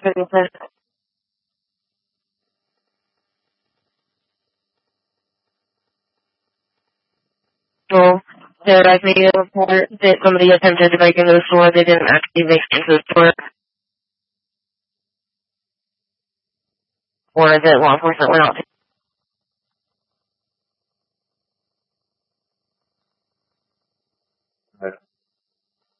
Well, did I make a report that somebody attempted to break into the store? They didn't actually make it into the store. Or that law enforcement went out to